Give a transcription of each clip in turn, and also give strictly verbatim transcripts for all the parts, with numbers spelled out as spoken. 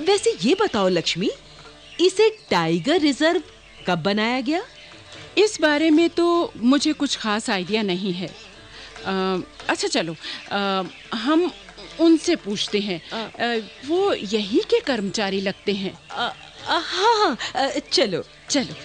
वैसे ये बताओ लक्ष्मी, इसे टाइगर रिजर्व कब बनाया गया? इस बारे में तो मुझे कुछ खास आइडिया नहीं है। आ, अच्छा चलो, आ, हम उनसे पूछते हैं। आ, वो यही के कर्मचारी लगते हैं। आ, आ, हाँ हाँ, चलो चलो।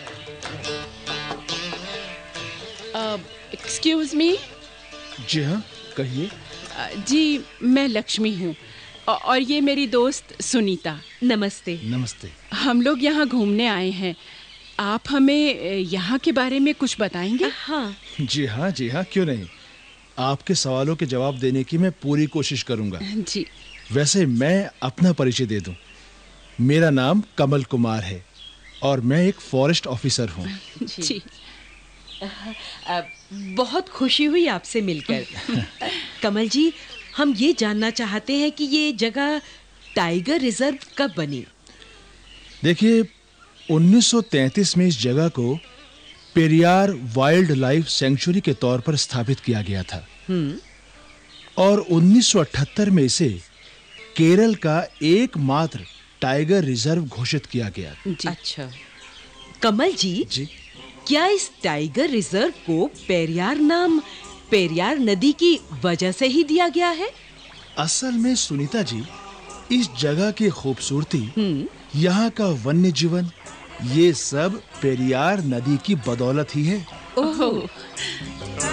Excuse me. जी हाँ, कहिए। जी, मैं लक्ष्मी हूँ और ये मेरी दोस्त सुनीता। नमस्ते। नमस्ते। हम लोग यहाँ घूमने आए हैं। आप हमें यहाँ के बारे में कुछ बताएंगे? हाँ जी हाँ, जी हाँ, क्यों नहीं। आपके सवालों के जवाब देने की मैं पूरी कोशिश करूँगा। जी। वैसे मैं अपना परिचय दे दूँ। मेरा नाम कमल कुमार है और मैं एक फॉरेस्ट ऑफिसर हूँ। जी, जी। आ, बहुत खुशी हुई आपसे मिलकर। कमल जी, हम ये जानना चाहते हैं कि ये जगह टाइगर रिजर्व कब बनी? देखिए, उन्नीस सौ तैंतीस में इस जगह को पेरियार वाइल्ड लाइफ सेंचुरी के तौर पर स्थापित किया गया था। और उन्नीस सौ अठहत्तर में इसे केरल का एकमात्र टाइगर रिजर्व घोषित किया गया। जी। अच्छा कमल जी, जी, क्या इस टाइगर रिजर्व को पेरियार नाम पेरियार नदी की वजह से ही दिया गया है? असल में सुनीता जी, इस जगह की खूबसूरती, यहाँ का वन्य जीवन, ये सब पेरियार नदी की बदौलत ही है। ओह,